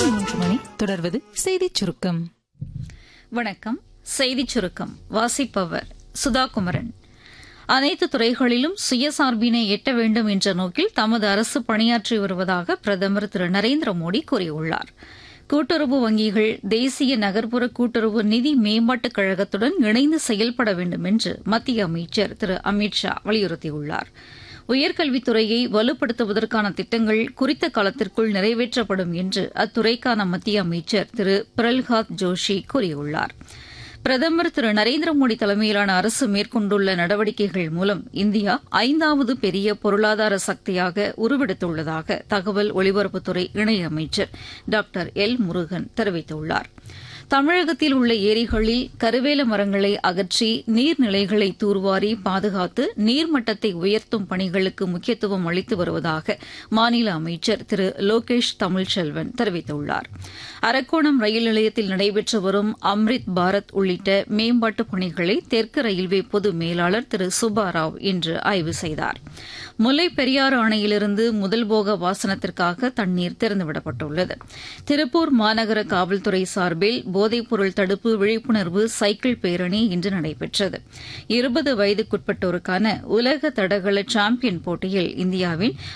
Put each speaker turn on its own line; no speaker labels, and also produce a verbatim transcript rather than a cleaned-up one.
மூன்று மணி தொடர்வது செய்திச் சுருக்கம்.
வணக்கம். செய்திச் சுருக்கம் வாசிப்பவர் சுதாகுமரன். அனைத்து துறைகளிலும் சுயசார்பினை எட்ட வேண்டும் என்ற நோக்கில் தமது அரசு பணியாற்றி வருவதாக பிரதமர் திரு நரேந்திர மோடி கூறியுள்ளார். கூட்டுறவு வங்கிகள் தேசிய நகர்ப்புற கூட்டுறவு நிதி மேம்பாட்டுக் கழகத்துடன் இணைந்து செயல்பட வேண்டும் என்று மத்திய அமைச்சர் திரு அமித் ஷா வலியுறுத்தியுள்ளார். உயர்கல்வித்துறையை வலுப்படுத்துவதற்கான திட்டங்கள் குறித்த காலத்திற்குள் நிறைவேற்றப்படும் என்று அத்துறைக்கான மத்திய அமைச்சர் திரு பிரல்ஹாத் ஜோஷி கூறியுள்ளார். பிரதமர் திரு நரேந்திர மோடி தலைமையிலான அரசு மேற்கொண்டுள்ள நடவடிக்கைகள் மூலம் இந்தியா ஐந்தாவது பெரிய பொருளாதார சக்தியாக உருவெடுத்துள்ளதாக தகவல் ஒலிபரப்புத்துறை இணையமைச்சர் டாக்டர் எல் முருகன் தெரிவித்துள்ளார். தமிழகத்தில் உள்ள ஏரிகளில் கருவேல மரங்களை அகற்றி நீர்நிலைகளை தூர்வாரி பாதுகாத்து நீர்மட்டத்தை உயர்த்தும் பணிகளுக்கு முக்கியத்துவம் அளித்து வருவதாக மாநில அமைச்சர் திரு லோகேஷ் தமிழ்ச்செல்வன் தெரிவித்துள்ளார். அரக்கோணம் ரயில் நிலையத்தில் நடைபெற்று வரும் அம்ரித் பாரத் உள்ளிட்ட மேம்பாட்டுப் பணிகளை தெற்கு ரயில்வே பொது மேலாளர் திரு சுப்பாராவ் இன்று ஆய்வு செய்தார். முல்லைப் பெரியாறு அணையிலிருந்து முதல்போக பாசனத்திற்காக தண்ணீர் திறந்துவிடப்பட்டுள்ளது. திருப்பூர் மாநகர காவல்துறை சார்பில் போதைப்பொருள் தடுப்பு விழிப்புணர்வு சைக்கிள் பேரணி இன்று நடைபெற்றது. இருபது வயதுக்குட்பட்டோருக்கான உலக தடகள சாம்பியன் போட்டியில் இந்தியாவின்